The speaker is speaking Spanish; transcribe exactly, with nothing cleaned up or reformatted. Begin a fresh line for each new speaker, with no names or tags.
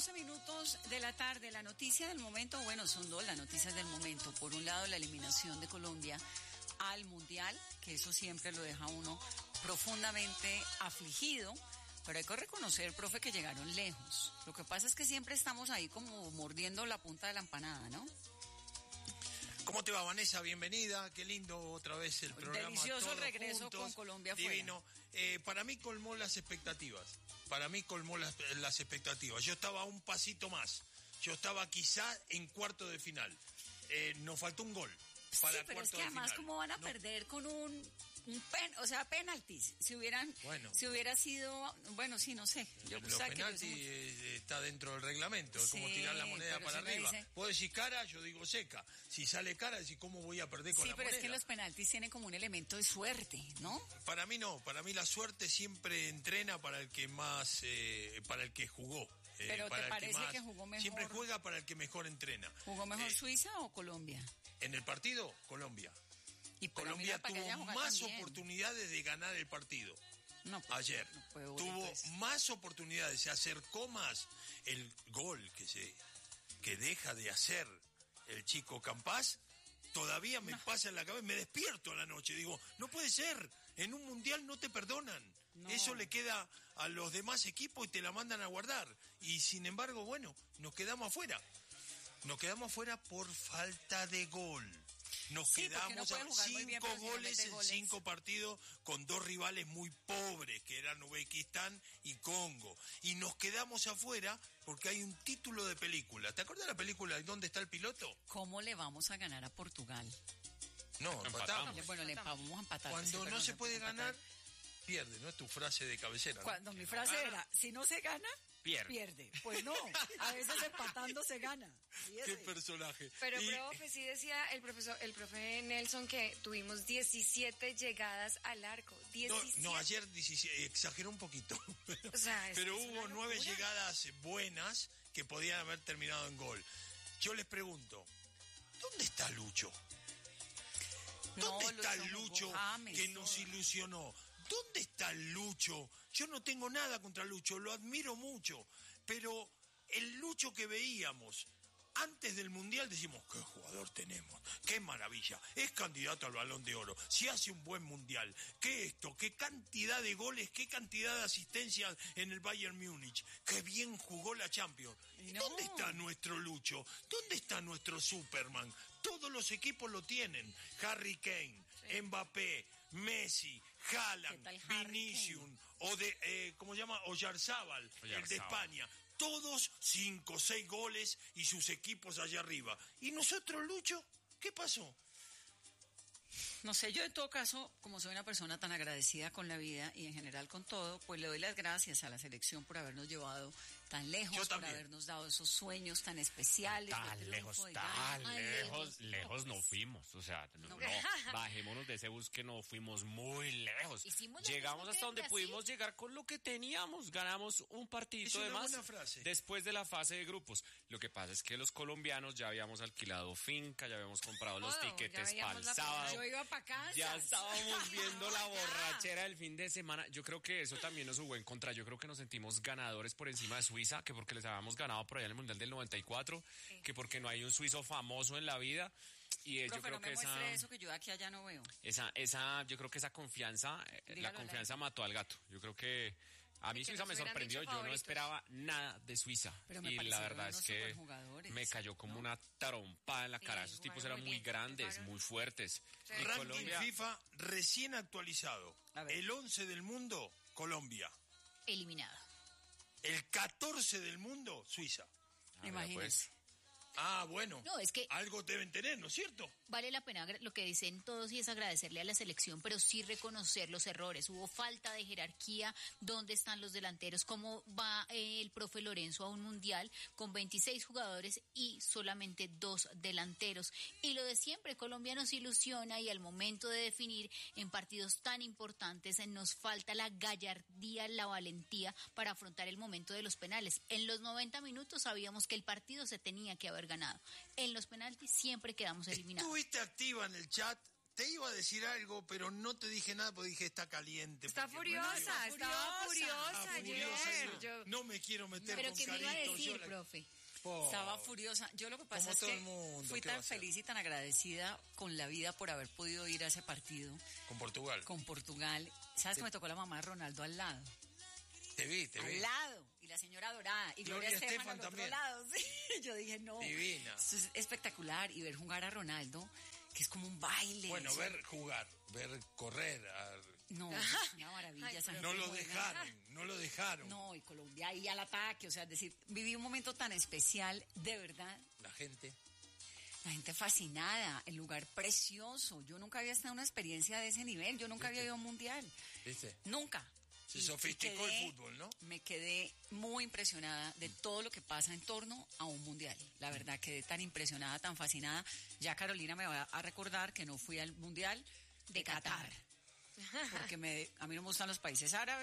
doce minutos de la tarde, la noticia del momento, bueno, son dos las noticias del momento. Por un lado, la eliminación de Colombia al Mundial, que eso siempre lo deja a uno profundamente afligido, pero hay que reconocer, profe, que llegaron lejos. Lo que pasa es que siempre estamos ahí como mordiendo la punta de la empanada, ¿no?
¿Cómo te va, Vanessa? Bienvenida, qué lindo otra vez el programa.
Delicioso el regreso
juntos,
con Colombia
divino. Eh, para mí colmó las expectativas, para mí colmó las, las expectativas. Yo estaba un pasito más, yo estaba quizá en cuarto de final. Eh, nos faltó un gol para
sí, pero es que además
final.
¿Cómo van a
no.
perder con un... Un pen, o sea, penaltis. Si hubieran,
bueno.
si hubiera sido, bueno, sí, no sé.
Yo Los penaltis que está dentro del reglamento, es sí, como tirar la moneda para arriba. Dice... Vos decís cara, yo digo seca. Si sale cara, decís cómo voy a perder con
sí,
la moneda.
Sí, pero es que los penaltis tienen como un elemento de suerte, ¿no?
Para mí no, para mí la suerte siempre entrena para el que más, eh, para el que jugó. Eh,
pero
para
¿te
el
parece
que, más,
que jugó mejor?
Siempre juega para el que mejor entrena.
¿Jugó mejor
eh,
Suiza o Colombia?
En el partido, Colombia.
Y
Colombia tuvo más también. oportunidades de ganar el partido.
No, pues,
ayer
no
tuvo
pues.
más oportunidades, se acercó más. El gol que se que deja de hacer el chico Campás todavía me no. pasa en la cabeza, me despierto a la noche, digo, no puede ser, en un mundial no te perdonan. No. Eso le queda a los demás equipos y te la mandan a guardar. Y sin embargo, bueno, nos quedamos afuera. Nos quedamos afuera por falta de gol. Nos
sí,
quedamos
no
a cinco
bien,
goles en
goles.
cinco partidos con dos rivales muy pobres, que eran Uzbekistán y Congo. Y nos quedamos afuera porque hay un título de película. ¿Te acuerdas de la película ¿Dónde está el piloto?
¿Cómo le vamos a ganar a Portugal?
No, empatamos.
Bueno, le vamos a empatar.
Cuando
sí,
no se puede ganar,
empatar.
pierde, ¿no? Es tu frase de cabecera.
Cuando
¿no?
mi frase
no
era, si no se gana...
Pierde.
Pierde. Pues no, a veces empatando se gana.
Qué personaje.
Pero,
y...
profe, sí decía el profesor, el profe Nelson que tuvimos diecisiete llegadas al arco. diecisiete.
No, no ayer diecisiete, exageró un poquito.
O sea,
pero hubo nueve llegadas buenas que podían haber terminado en gol. Yo les pregunto, ¿dónde está Lucho? ¿Dónde
no,
está
Lucho
Lucho
James,
que nos ilusionó? ¿Dónde está Lucho? Yo no tengo nada contra Lucho, lo admiro mucho, pero el Lucho que veíamos antes del Mundial decimos, qué jugador tenemos, qué maravilla, es candidato al Balón de Oro, si hace un buen Mundial, qué esto, qué cantidad de goles, qué cantidad de asistencias en el Bayern Múnich, qué bien jugó la Champions. No. ¿Dónde está nuestro Lucho? ¿Dónde está nuestro Superman? Todos los equipos lo tienen, Harry Kane, sí. Mbappé, Messi, Haaland, Vinicius, o de, eh, ¿cómo se llama? Oyarzábal, el de España. Todos cinco o seis goles y sus equipos allá arriba. ¿Y nosotros, Lucho? ¿Qué pasó?
No sé, yo en todo caso, como soy una persona tan agradecida con la vida y en general con todo, pues le doy las gracias a la selección por habernos llevado tan lejos, por habernos dado esos sueños tan especiales.
Tan lejos, tan lejos, lejos no fuimos, o sea, no, no, bajémonos de ese bus que no fuimos muy lejos. Llegamos hasta donde pudimos llegar con lo que teníamos, ganamos un partidito de más después de la fase de grupos. Lo que pasa es que los colombianos ya habíamos alquilado finca, ya habíamos comprado los tiquetes para el sábado.
Yo iba para casa.
Ya estábamos viendo la borrachera del fin de semana. Yo creo que eso también nos jugó en contra. Yo creo que nos sentimos ganadores por encima de Suiza, que porque les habíamos ganado por allá en el Mundial del noventa y cuatro, sí. que porque no hay un suizo famoso en la vida. Y
Profe,
yo creo
no me
que esa,
eso que yo de aquí allá no veo.
Esa, esa, yo creo que esa confianza, Dígalo la confianza la mató al gato. Yo creo que a mí Suiza me sorprendió, yo no esperaba nada de Suiza. Y la verdad es que me cayó como ¿no? una trompada en la cara. Sí, Esos tipos eran muy bien, grandes, muy fuertes.
Sí. Ranking Colombia... FIFA recién actualizado. El once del mundo, Colombia.
Eliminada.
El catorce del mundo, Suiza.
Imagínate. Pues.
Ah, bueno,
no, es que
algo deben tener, ¿no es cierto?
Vale la pena lo que dicen todos y es agradecerle a la selección, pero sí reconocer los errores. Hubo falta de jerarquía, ¿dónde están los delanteros? ¿Cómo va eh, el profe Lorenzo a un mundial con veintiséis jugadores y solamente dos delanteros? Y lo de siempre, Colombia nos ilusiona y al momento de definir en partidos tan importantes nos falta la gallardía, la valentía para afrontar el momento de los penales. En los noventa minutos sabíamos que el partido se tenía que haber ganado. En los penaltis siempre quedamos eliminados.
Estuviste activa en el chat te iba a decir algo, pero no te dije nada porque dije está caliente.
Está furiosa, estaba furiosa,
ah,
ayer.
furiosa
Yo...
No me quiero meter
pero
con
¿qué me iba a
Carito,
decir,
yo la-
profe?
Po,
Estaba furiosa. Yo lo que pasa
Como
es
todo
que
el mundo,
fui
¿qué va
tan
a hacer?
feliz y tan agradecida con la vida por haber podido ir a ese partido
Con Portugal.
con Portugal. ¿Sabes que me tocó la mamá de Ronaldo al lado?
Te vi, te vi.
Al lado. Y la señora Dorada. Y Gloria,
Gloria
Estefan
Estefan
al otro
también.
lado. Sí. Yo dije, no.
Divina.
Esto es espectacular. Y ver jugar a Ronaldo, que es como un baile.
Bueno,
eso-
ver jugar, ver correr. a-
No, es una maravilla.
Ay,
esa
pero
No
gente
lo
juega.
dejaron, no lo dejaron.
No, y Colombia ahí al ataque. O sea, es decir, viví un momento tan especial, de verdad.
La gente.
La gente fascinada, el lugar precioso. Yo nunca había estado en una experiencia de ese nivel. Yo nunca había ido a un mundial.
¿Viste?
Nunca.
Se
Y- y
sofisticó
quedé-
el fútbol, ¿no?
Me quedé muy impresionada de todo lo que pasa en torno a un mundial. La verdad, quedé tan impresionada, tan fascinada. Ya Carolina me va a recordar que no fui al mundial de,
De Qatar.
Qatar. Porque me, a mí no me gustan los países árabes.